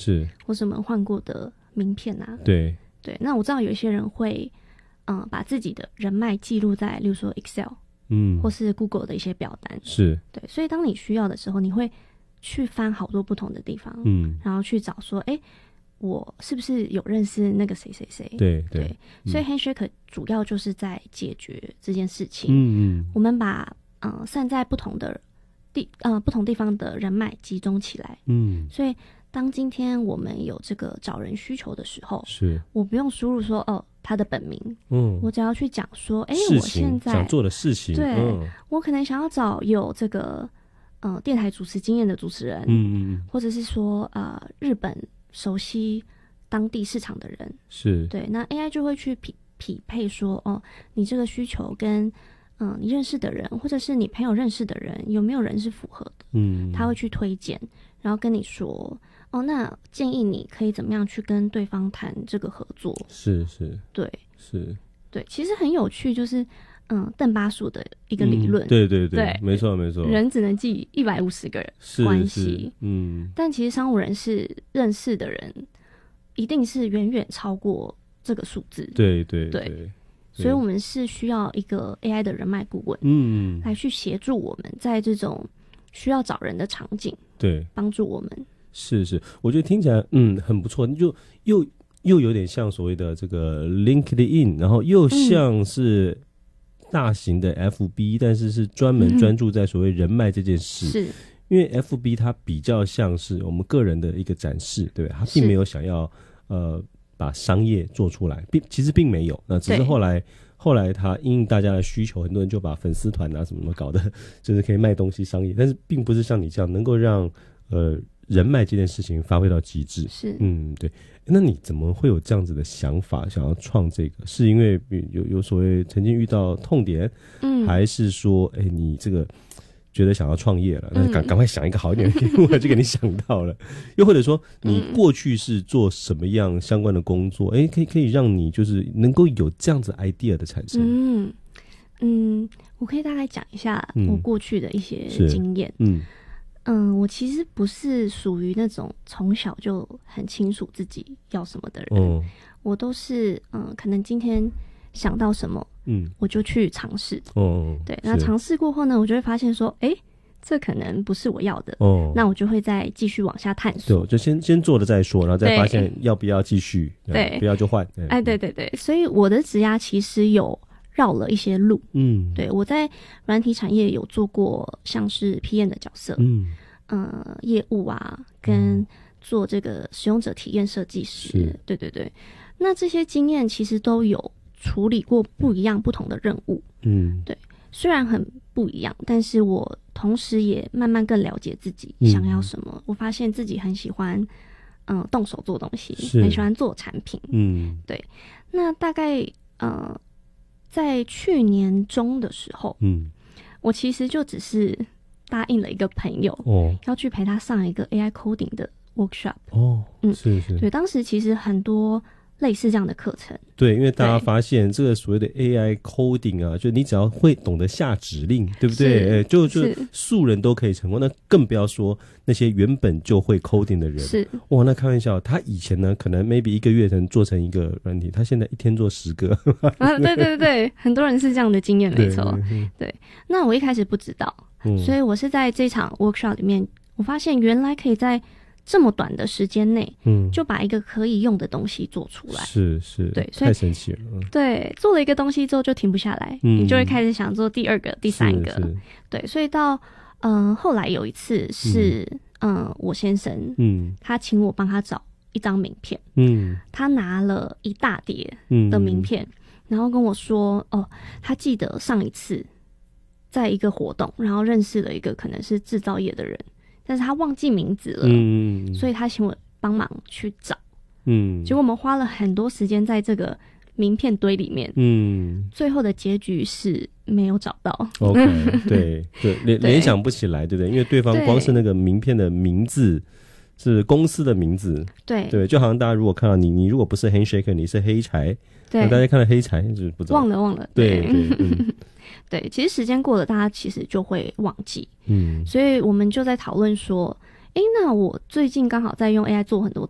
是， 或是我们换过的名片啊。 对， 那我知道有一些人会把自己的人脉记录在例如说 Excel 或是 Google 的一些表单。 是， 对，所以当你需要的时候，你会去翻好多不同的地方，然后去找说我是不是有认识那个谁谁谁。 对， 所以 Handshake 主要就是在解决这件事情。我们把散在不同地方的人脉集中起来。所以当今天我们有这个找人需求的时候， 是我不用输入说他的本名，我只要去讲说我现在想做的事情。 对，我可能想要找有这个电台主持经验的主持人，或者是说日本熟悉当地市场的人。是，对，那 AI 就会去匹配说你这个需求跟你认识的人或者是你朋友认识的人有没有人是符合的。他会去推荐，然后跟你说那建议你可以怎么样去跟对方谈这个合作。是，对，是，对，其实很有趣，就是邓巴数的一个理论。对，没错，人只能记150个人关系。但其实商务人士认识的人一定是远远超过这个数字。对，所以我们是需要一个 AI 的人脉顾问，来去协助我们在这种需要找人的场景，对，帮助我们。是，我觉得听起来很不错，就又有点像所谓的这个 LinkedIn， 然后又像是大型的 FB，但是专门专注在所谓人脉这件事。是，因为 FB 它比较像是我们个人的一个展示，对吧？它并没有想要把商业做出来，其实并没有，那只是后来他因应大家的需求，很多人就把粉丝团啊什么搞的，就是可以卖东西商业，但是并不是像你这样能够让人脉这件事情发挥到极致。是，对。那你怎么会有这样子的想法，想要创这个？是因为有所谓曾经遇到痛点，还是说你这个觉得想要创业了，那赶快想一个好一点的题目就给你想到了。又或者说你过去是做什么样相关的工作，可以让你就是能够有这样子 idea 的产生。我可以大概讲一下我过去的一些经验。我其实不是属于那种从小就很清楚自己要什么的人。我都是可能今天想到什么我就去尝试。对，那尝试过后呢，我就会发现说这可能不是我要的。那我就会再继续往下探索。就先做了再说，然后再发现要不要继续。对，不要就换。对，所以我的职涯其实有绕了一些路。对，我在软体产业有做过像是 PM 的角色。业务啊，跟做这个使用者体验设计师。对，那这些经验其实都有处理过不一样不同的任务。对，虽然很不一样，但是我同时也慢慢更了解自己想要什么。我发现自己很喜欢动手做东西，很喜欢做产品。对，那大概在去年中的时候，我其实就只是答应了一个朋友，要去陪他上一个 AI coding 的 workshop。是。对，当时其实很多类似这样的课程。对，因为大家发现这个所谓的 AI coding 啊，就你只要会懂得下指令，对不对？就素人都可以成功，那更不要说那些原本就会 coding 的人。是，哇，那开玩笑，他以前呢可能 maybe 一个月能做成一个软体，他现在一天做10个。对，很多人是这样的经验，没错。对，那我一开始不知道。所以我是在这场 workshop 里面，我发现原来可以在这么短的时间内，就把一个可以用的东西做出来。是，对，所以太神奇了。对，做了一个东西之后就停不下来，你就会开始想做第2个、第3个。对，所以到后来有一次是我先生，他请我帮他找一张名片，他拿了一大叠的名片，然后跟我说，他记得上一次在一个活动，然后认识了一个可能是制造业的人，但是他忘记名字了。所以他请我帮忙去找。结果我们花了很多时间在这个名片堆里面。最后的结局是没有找到。OK， 对，联想不起来，对不对？因为对方光是那个名片的名字是公司的名字。对，就好像大家如果看到你如果不是 Handshake， 你是黑柴，那大家看到黑柴就是不知道，忘了。对。对，其实时间过了，大家其实就会忘记。所以我们就在讨论说，那我最近刚好在用 AI 做很多